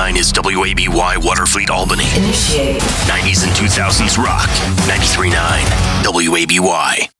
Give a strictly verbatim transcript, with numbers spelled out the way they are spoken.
nine is W A B Y Waterfleet Albany. Initiate. nineties and two thousands rock. ninety-three point nine W A B Y.